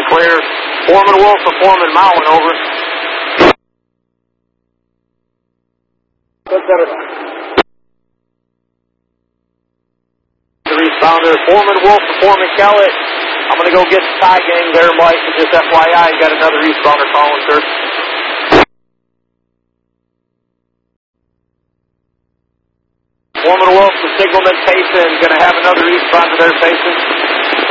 Clear. Foreman Wolf for Foreman Mowen, over. The responder, Foreman Wolf for Foreman Kellett. I'm going to go get the tie gang there, Mike, and just FYI, you got another responder calling, sir. Foreman Wolf for Signalman Payson, going to have another responder there, Payson.